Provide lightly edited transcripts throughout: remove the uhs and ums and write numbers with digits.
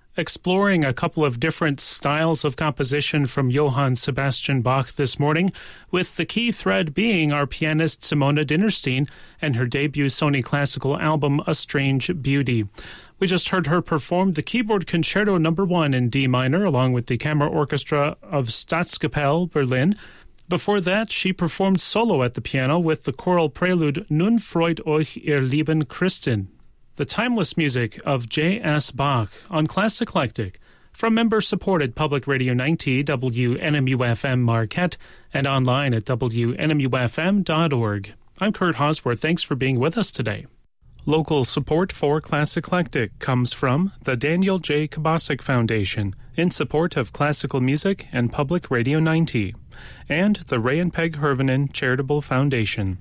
Exploring a couple of different styles of composition from Johann Sebastian Bach this morning, with the key thread being our pianist Simona Dinnerstein and her debut Sony Classical album A Strange Beauty. We just heard her perform the Keyboard Concerto No. 1 in D minor along with the Kammer Orchestra of Staatskapelle Berlin. Before that, she performed solo at the piano with the choral prelude Nun freut euch ihr lieben Christen. The timeless music of J.S. Bach on Classiclectic from member-supported Public Radio 90 WNMU-FM Marquette and online at WNMUFM.org. I'm Kurt Hosworth. Thanks for being with us today. Local support for Classiclectic comes from the Daniel J. Kabasic Foundation in support of classical music and Public Radio 90 and the Ray and Peg Hervonen Charitable Foundation.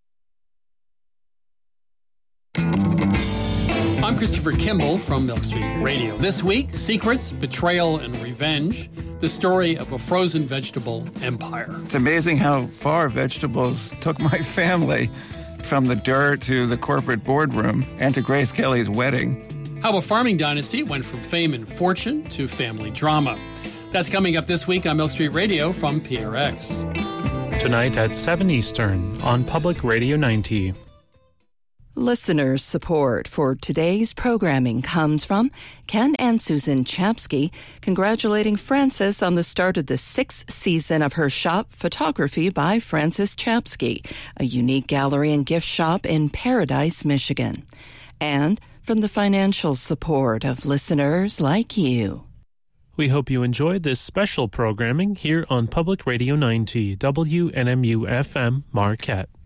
I'm Christopher Kimball from Milk Street Radio. This week, Secrets, Betrayal, and Revenge, the story of a frozen vegetable empire. It's amazing how far vegetables took my family, from the dirt to the corporate boardroom and to Grace Kelly's wedding. How a farming dynasty went from fame and fortune to family drama. That's coming up this week on Milk Street Radio from PRX. Tonight at 7 Eastern on Public Radio 90. Listener support for today's programming comes from Ken and Susan Chapsky, congratulating Frances on the start of the 6th season of her shop, Photography by Frances Chapsky, a unique gallery and gift shop in Paradise, Michigan. And from the financial support of listeners like you. We hope you enjoyed this special programming here on Public Radio 90 WNMU-FM Marquette.